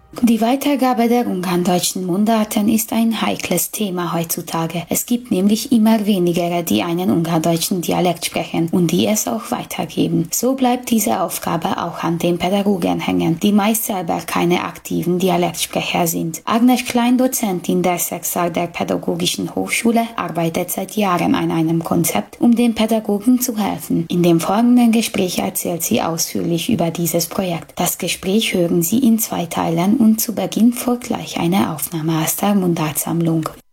Die Weitergabe der ungarndeutschen Mundarten ist ein heikles Thema heutzutage. Es gibt nämlich immer weniger, die einen ungarndeutschen Dialekt sprechen und die es auch weitergeben. So bleibt diese Aufgabe auch an den Pädagogen hängen, die meist selber keine aktiven Dialektsprecher sind. Agnes Klein, Dozentin der Sechsar der Pädagogischen Hochschule, arbeitet seit Jahren an einem Konzept, um den Pädagogen zu helfen. In dem folgenden Gespräch erzählt sie ausführlich über dieses Projekt. Das Gespräch hören Sie in 2 Teilen und zu Beginn folgt gleich eine Aufnahme aus der Mundartsammlung.